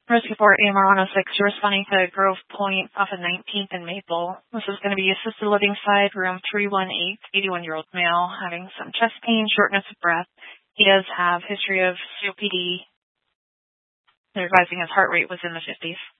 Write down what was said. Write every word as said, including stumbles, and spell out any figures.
Rescue for A M R one oh six, you're responding to Grove Point off of nineteenth and Maple. This is going to be assisted living side, room three one eight, eighty-one-year-old male, having some chest pain, shortness of breath. He does have history of C O P D. They're advising his heart rate was in the fifties.